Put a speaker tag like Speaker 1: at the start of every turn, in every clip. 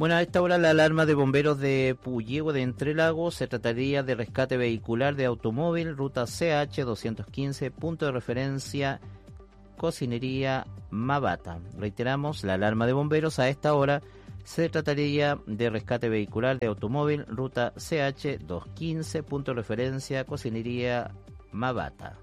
Speaker 1: Bueno, a esta hora la alarma de bomberos de Puyehue de Entrelagos. Se trataría de rescate vehicular de automóvil, ruta CH 215, punto de referencia Cocinería Mabata. Reiteramos, la alarma de bomberos a esta hora se trataría de rescate vehicular de automóvil, ruta CH 215, punto de referencia Cocinería Mabata.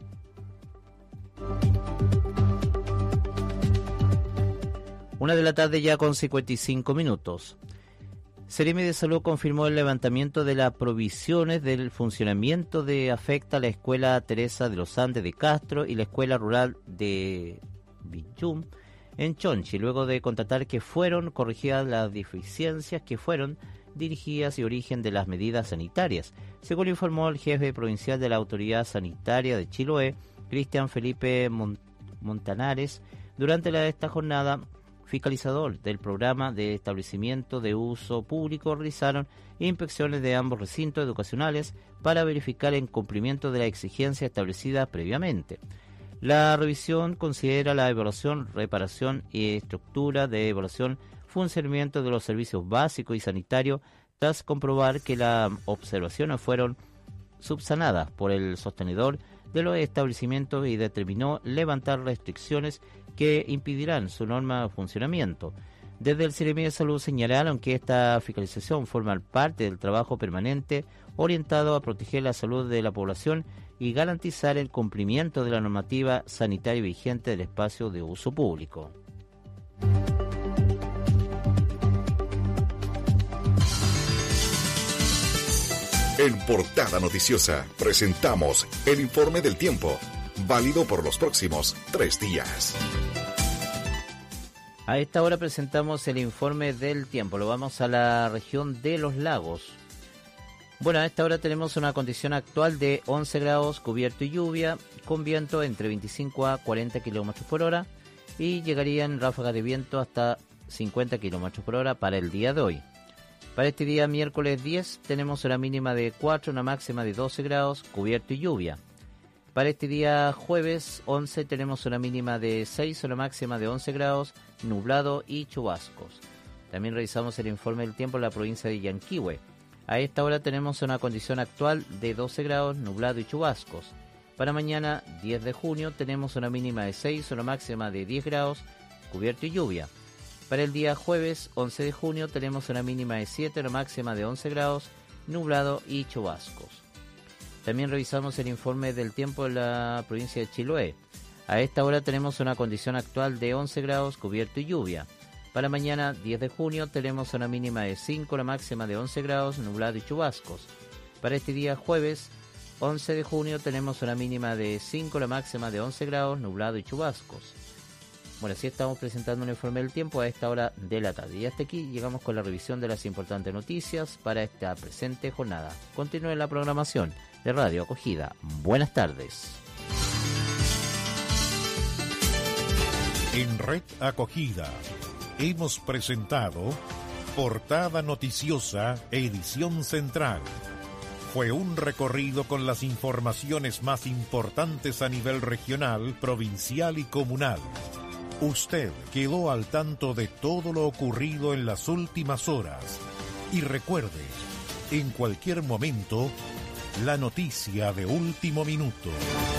Speaker 1: Una de la tarde ya con 55 minutos. Seremi de Salud confirmó el levantamiento de las provisiones del funcionamiento de afecta a la Escuela Teresa de los Andes de Castro y la Escuela Rural de Villum en Chonchi, luego de constatar que fueron corregidas las deficiencias que fueron dirigidas y origen de las medidas sanitarias, según informó el jefe provincial de la Autoridad Sanitaria de Chiloé, Cristian Felipe Montanares, durante esta jornada. Fiscalizador del programa de establecimiento de uso público realizaron inspecciones de ambos recintos educacionales para verificar el cumplimiento de las exigencias establecidas previamente. La revisión considera la evaluación, reparación y estructura de evaluación, funcionamiento de los servicios básicos y sanitarios, tras comprobar que las observaciones fueron subsanadas por el sostenedor de los establecimientos y determinó levantar restricciones que impedirán su normal funcionamiento. Desde el Seremi de Salud señalaron que esta fiscalización forma parte del trabajo permanente orientado a proteger la salud de la población y garantizar el cumplimiento de la normativa sanitaria vigente del espacio de uso público.
Speaker 2: En Portada Noticiosa presentamos el informe del tiempo, válido por los próximos 3 días.
Speaker 1: A esta hora presentamos el informe del tiempo. Lo vamos a la región de los lagos. Bueno, a esta hora tenemos una condición actual de 11 grados, cubierto y lluvia, con viento entre 25 a 40 kilómetros por hora y llegarían ráfagas de viento hasta 50 kilómetros por hora para el día de hoy. Para este día miércoles 10 tenemos una mínima de 4, una máxima de 12 grados, cubierto y lluvia. Para este día jueves 11 tenemos una mínima de 6, una máxima de 11 grados, nublado y chubascos. También revisamos el informe del tiempo en la provincia de Yanquihue. A esta hora tenemos una condición actual de 12 grados, nublado y chubascos. Para mañana 10 de junio tenemos una mínima de 6, una máxima de 10 grados, cubierto y lluvia. Para el día jueves 11 de junio tenemos una mínima de 7, una máxima de 11 grados, nublado y chubascos. También revisamos el informe del tiempo en la provincia de Chiloé. A esta hora tenemos una condición actual de 11 grados, cubierto y lluvia. Para mañana 10 de junio tenemos una mínima de 5, una máxima de 11 grados, nublado y chubascos. Para este día jueves 11 de junio tenemos una mínima de 5, la máxima de 11 grados, nublado y chubascos. Bueno, así estamos presentando un informe del tiempo a esta hora de la tarde. Y hasta aquí llegamos con la revisión de las importantes noticias para esta presente jornada. Continúe la programación de Radio Acogida. Buenas tardes.
Speaker 3: En Red Acogida hemos presentado Portada Noticiosa, edición central. Fue un recorrido con las informaciones más importantes a nivel regional, provincial y comunal. Usted quedó al tanto de todo lo ocurrido en las últimas horas. Y recuerde, en cualquier momento, la noticia de último minuto.